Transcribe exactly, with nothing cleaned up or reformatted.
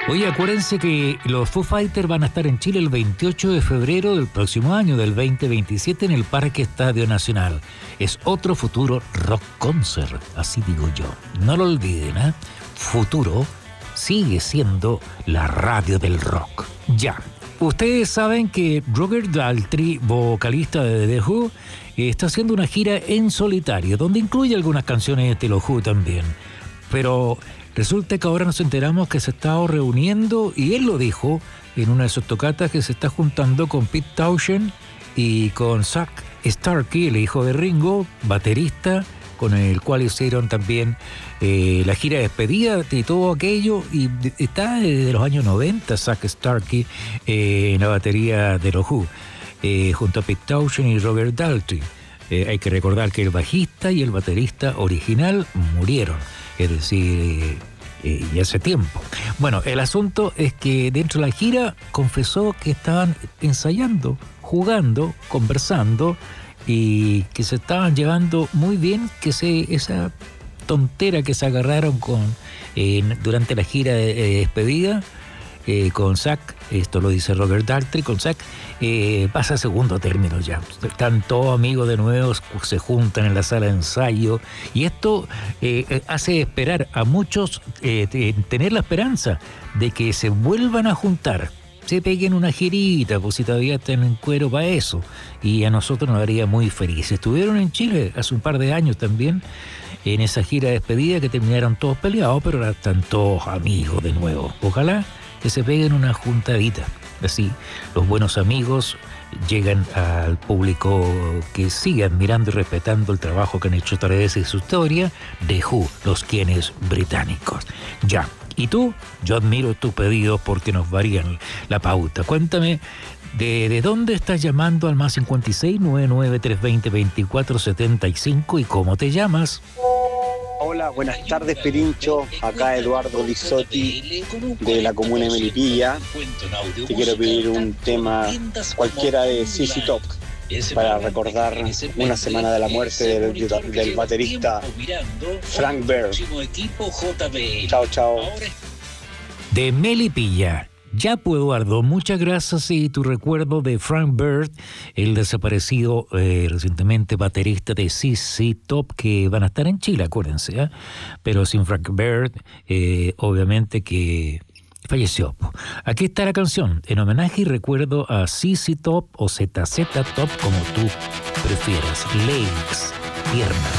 Oye, acuérdense que los Foo Fighters van a estar en Chile el veintiocho de febrero del próximo año, del veinte veintisiete, en el Parque Estadio Nacional. Es otro Futuro Rock Concert, así digo yo. No lo olviden, ¿eh? Futuro sigue siendo la radio del rock. Ya. Ustedes saben que Roger Daltrey, vocalista de The Who, está haciendo una gira en solitario, donde incluye algunas canciones de The Who también. Pero resulta que ahora nos enteramos que se está reuniendo, y él lo dijo en una de sus tocatas, que se está juntando con Pete Townshend y con Zak Starkey, el hijo de Ringo, baterista, con el cual hicieron también eh, la gira de despedida y todo aquello, y está desde los años noventa Zak Starkey eh, en la batería de los Who, eh, junto a Pete Townshend y Roger Daltrey. Eh, hay que recordar que el bajista y el baterista original murieron, es decir, eh, y hace tiempo. Bueno, el asunto es que dentro de la gira confesó que estaban ensayando, jugando, conversando, y que se estaban llevando muy bien, que se, esa tontera que se agarraron con eh, durante la gira de, de despedida eh, con Zak, esto lo dice Roger Daltrey, con Zak, eh, pasa a segundo término ya. Están todos amigos de nuevo, se juntan en la sala de ensayo, y esto eh, hace esperar a muchos, eh, tener la esperanza de que se vuelvan a juntar, se peguen una girita, pues si todavía están en cuero para eso, y a nosotros nos haría muy felices. Estuvieron en Chile hace un par de años también, en esa gira de despedida, que terminaron todos peleados, pero ahora están todos amigos de nuevo. Ojalá que se peguen una juntadita, así los buenos amigos llegan al público que sigue admirando y respetando el trabajo que han hecho a través de su historia, The Who, los quienes británicos. Ya. Y tú, yo admiro tus pedidos porque nos varían la pauta. Cuéntame, ¿de, de dónde estás llamando al más cincuenta y seis, noventa y nueve, trescientos veinte, veinticuatro setenta y cinco, y cómo te llamas? Hola, buenas tardes, Pirincho. Acá Eduardo Lizotti de la comuna de Melipilla. Te quiero pedir un tema cualquiera de Z Z Top para recordar una semana de la muerte del, del baterista Frank Beard. Chao, chao. De Melipilla. Ya, pues, Eduardo, muchas gracias, y tu recuerdo de Frank Beard, el desaparecido eh, recientemente baterista de Z Z Top, que van a estar en Chile, acuérdense, ¿eh? Pero sin Frank Beard, eh, obviamente que falleció. Aquí está la canción, en homenaje y recuerdo a Z Z Top o Z Z Top, como tú prefieras. Legs, piernas.